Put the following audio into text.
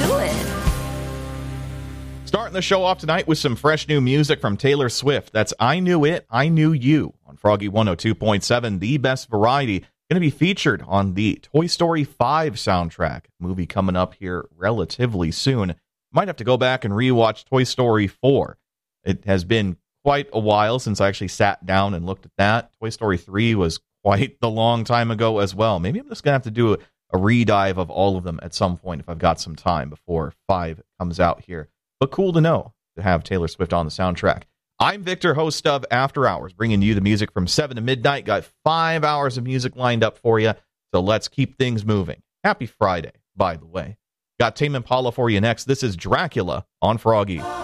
knew it. Starting the show off tonight with some fresh new music from Taylor Swift. That's I Knew It, I Knew You on Froggy 102.7, the best variety. Going to be featured on the Toy Story 5 soundtrack, movie coming up here relatively soon. Might have to go back and rewatch Toy Story 4. It has been quite a while since I actually sat down and looked at that. Toy Story 3 was quite the long time ago as well. Maybe I'm just going to have to do a re-dive of all of them at some point if I've got some time before 5 comes out here. But cool to know to have Taylor Swift on the soundtrack. I'm Victor, host of After Hours, bringing you the music from 7 to midnight. Got 5 hours of music lined up for you, so let's keep things moving. Happy Friday, by the way. Got Tame Impala for you next. This is Dracula on Froggy.